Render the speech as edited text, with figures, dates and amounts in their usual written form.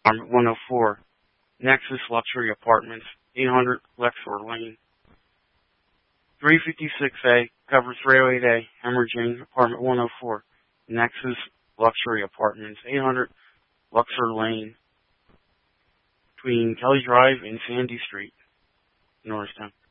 Apartment 104, Nexus Luxury Apartments, 800 Lexor Lane. 356A, covers Railway Day, Hemorrhaging, Apartment 104, Nexus Luxury Apartments, 800 Luxor Lane, between Kelly Drive and Sandy Street, Norristown.